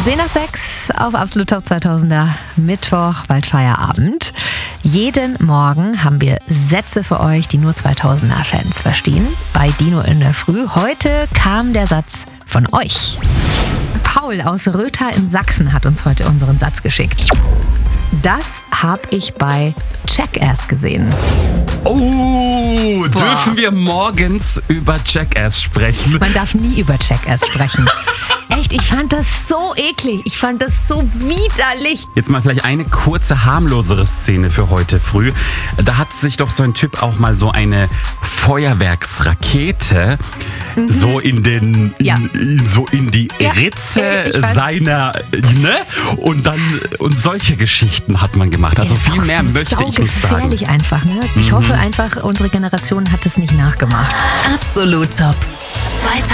10 nach 6 auf Absolut Top 2000er Mittwoch, bald Feierabend. Jeden Morgen haben wir Sätze für euch, die nur 2000er-Fans verstehen. Bei Dino in der Früh. Heute kam der Satz von euch. Paul aus Rötha in Sachsen hat uns heute unseren Satz geschickt. Das habe ich bei Jackass gesehen. Oh, dürfen wir morgens über Jackass sprechen? Man darf nie über Jackass sprechen. Echt, ich fand das so eklig. Ich fand das so widerlich. Jetzt mal vielleicht eine kurze, harmlosere Szene für heute früh. Da hat sich doch so ein Typ auch mal so eine Feuerwerksrakete so in den, so in die Ritze seiner, ne? Und solche Geschichten hat man gemacht. Also viel mehr möchte ich nicht sagen. Gefährlich einfach, ne? Ich hoffe einfach, unsere Generation hat es nicht nachgemacht. Absolut Top.